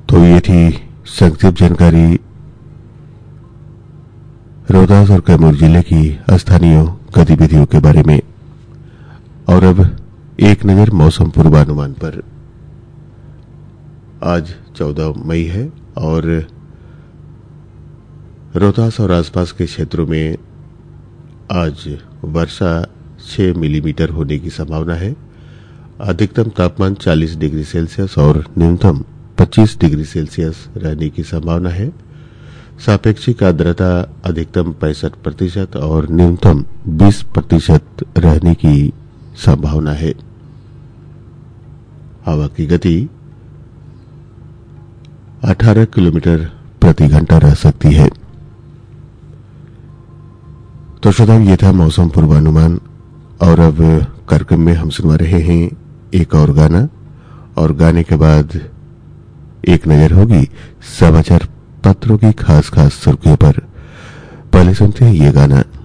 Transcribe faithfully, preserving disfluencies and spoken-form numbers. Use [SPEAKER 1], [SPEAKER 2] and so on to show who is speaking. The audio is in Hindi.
[SPEAKER 1] तो ये थी संक्षिप्त जानकारी रोहतास और कैमूर जिले की स्थानीय गतिविधियों के बारे में। और अब एक नजर मौसम पूर्वानुमान पर। आज चौदह मई है और रोहतास और आसपास के क्षेत्रों में आज वर्षा छह मिलीमीटर होने की संभावना है। अधिकतम तापमान चालीस डिग्री सेल्सियस और न्यूनतम पच्चीस डिग्री सेल्सियस रहने की संभावना है। सापेक्षिक आर्द्रता अधिकतम पैंसठ प्रतिशत और न्यूनतम बीस प्रतिशत रहने की संभावना है। हवा की गति अठारह किलोमीटर प्रति घंटा रह सकती है। तो श्रोताओं, ये था मौसम पूर्वानुमान। और अब कार्यक्रम में हम सुनवा रहे हैं एक और गाना, और गाने के बाद एक नजर होगी समाचार पत्रों की खास खास सुर्खियों पर। पहले सुनते हैं ये गाना।